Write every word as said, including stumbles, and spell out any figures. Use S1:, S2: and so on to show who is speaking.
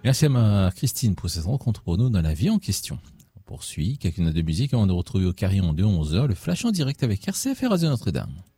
S1: Merci à ma Christine pour cette rencontre pour nous dans la vie en question. On poursuit quelques notes de musique avant de retrouver au carillon de onze heures le flash en direct avec R C F et Radio Notre-Dame.